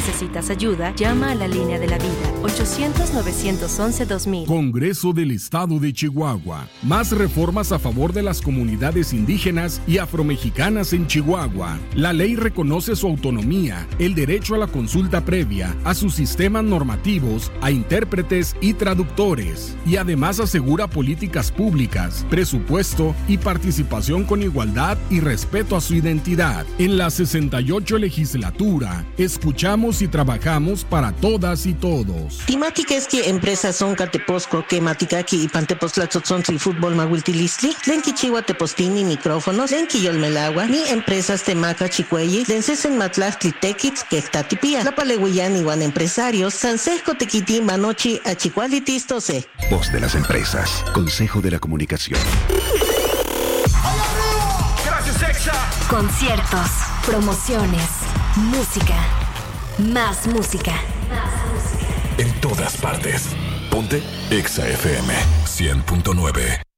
necesitas ayuda, llama a la línea de la vida, 800-911-2000. Congreso del Estado de Chihuahua. Más reformas a favor de las comunidades indígenas y afromexicanas en Chihuahua. La ley reconoce su autonomía, el derecho a la consulta previa, a sus sistemas normativos, a intérpretes y traductores. Y además asegura políticas públicas, presupuesto y participación con igualdad y respeto a su identidad. En la 68 legislatura, escuchamos y trabajamos para todas y todos. Timática es que empresas son Cateposco, que Maticaki y Pantepostlatzotzontli Fútbol Mahuiltilisli, Lenki Chihuahua Tepostini micrófonos, Lenki Yolmelagua, ni empresas Temaca Chicuelli, Lencesen Matlactli Tequitz, que Tatipía, La Palehuillán igual empresarios, Sansesco Tequiti Manochi Achicualitistose. Voz de las empresas, Consejo de la Comunicación. Conciertos, promociones, música, más música. En todas partes. Ponte Exa FM 100.9.